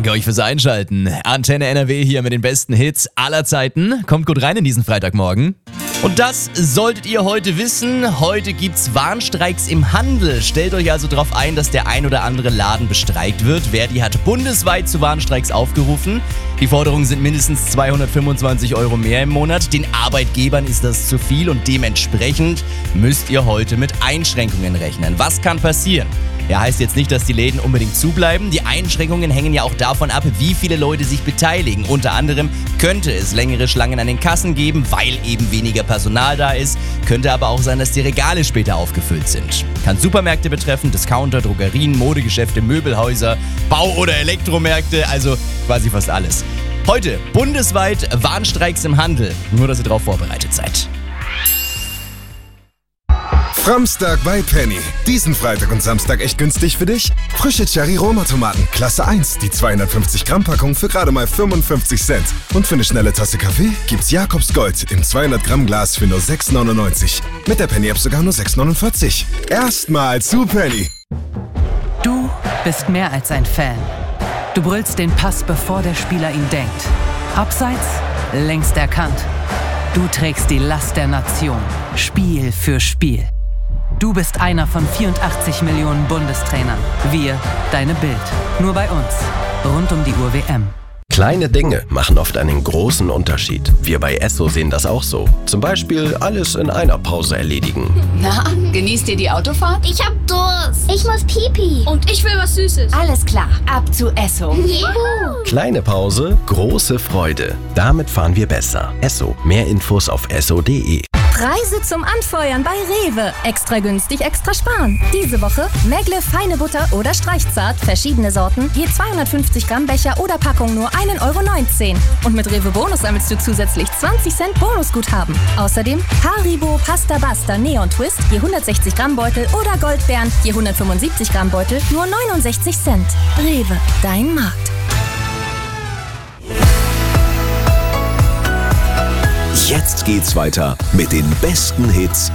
Danke euch fürs Einschalten. Antenne NRW hier mit den besten Hits aller Zeiten. Kommt gut rein in diesen Freitagmorgen. Und das solltet ihr heute wissen. Heute gibt's Warnstreiks im Handel. Stellt euch also darauf ein, dass der ein oder andere Laden bestreikt wird. Verdi hat bundesweit zu Warnstreiks aufgerufen. Die Forderungen sind mindestens 225 € mehr im Monat. Den Arbeitgebern ist das zu viel und dementsprechend müsst ihr heute mit Einschränkungen rechnen. Was kann passieren? Ja, heißt jetzt nicht, dass die Läden unbedingt zubleiben. Die Einschränkungen hängen ja auch davon ab, wie viele Leute sich beteiligen. Unter anderem könnte es längere Schlangen an den Kassen geben, weil eben weniger Personal da ist. Könnte aber auch sein, dass die Regale später aufgefüllt sind. Kann Supermärkte betreffen, Discounter, Drogerien, Modegeschäfte, Möbelhäuser, Bau- oder Elektromärkte, also quasi fast alles. Heute bundesweit Warnstreiks im Handel. Nur, dass ihr darauf vorbereitet seid. Framstag bei Penny. Diesen Freitag und Samstag echt günstig für dich? Frische Cherry-Roma-Tomaten, Klasse 1, die 250 Gramm Packung für gerade mal 55 Cent. Und für eine schnelle Tasse Kaffee gibt's Jakobs Gold im 200 Gramm Glas für nur 6,99. Mit der Penny-App sogar nur 6,49. Erstmal zu Penny. Du bist mehr als ein Fan. Du brüllst den Pass, bevor der Spieler ihn denkt. Abseits, längst erkannt. Du trägst die Last der Nation, Spiel für Spiel. Du bist einer von 84 Millionen Bundestrainern. Wir, deine Bild. Nur bei uns. Rund um die Uhr WM. Kleine Dinge machen oft einen großen Unterschied. Wir bei Esso sehen das auch so. Zum Beispiel alles in einer Pause erledigen. Na, genießt ihr die Autofahrt? Ich hab Durst. Ich muss Pipi. Und ich will was Süßes. Alles klar, ab zu Esso. Juhu. Kleine Pause, große Freude. Damit fahren wir besser. Esso. Mehr Infos auf esso.de. Preise zum Anfeuern bei Rewe. Extra günstig, extra sparen. Diese Woche Megle feine Butter oder Streichzart, verschiedene Sorten, je 250 Gramm Becher oder Packung nur 1,19 €. Und mit Rewe Bonus sammelst du zusätzlich 20 Cent Bonusguthaben. Außerdem Haribo Pasta Basta Neon Twist, je 160 Gramm Beutel oder Goldbeeren, je 175 Gramm Beutel, nur 69 Cent. Rewe, dein Markt. Jetzt geht's weiter mit den besten Hits